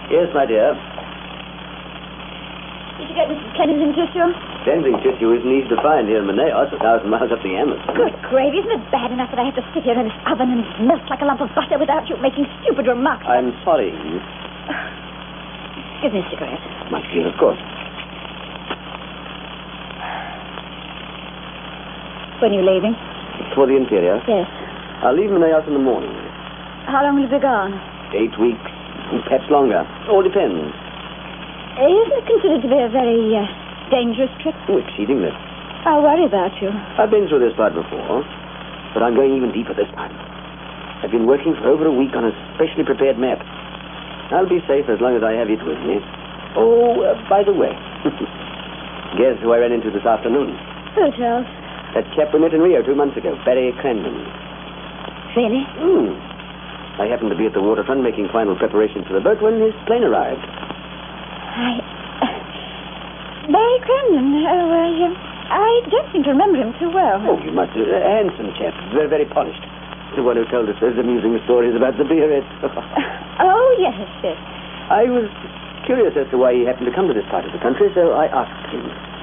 Yes, my dear. Did you get Mrs. Kensington tissue? Kensington tissue isn't easy to find here in Maneo. It's 1,000 miles up the Amazon. Good gravy. Isn't it bad enough that I have to sit here in this oven and melt like a lump of butter without you making stupid remarks? I'm sorry. Give me a cigarette. My dear, of course. When are you leaving? For the interior? Yes. I'll leave Maneo in the morning. How long will you be gone? 8 weeks, perhaps longer. All depends. Isn't it considered to be a very dangerous trip? Oh, exceedingly. I'll worry about you. I've been through this part before, but I'm going even deeper this time. I've been working for over a week on a specially prepared map. I'll be safe as long as I have it with me. Oh, by the way, guess who I ran into this afternoon? Who, Charles? That chap we met in Rio 2 months ago, Barry Crandon. Really? I happened to be at the waterfront making final preparations for the boat when his plane arrived. Barry Crandon. I don't seem to remember him too well. Oh, you must. A handsome chap. Very, very polished. The one who told us those amusing stories about the beerets. Oh, yes, yes. I was curious as to why he happened to come to this part of the country, so I asked him.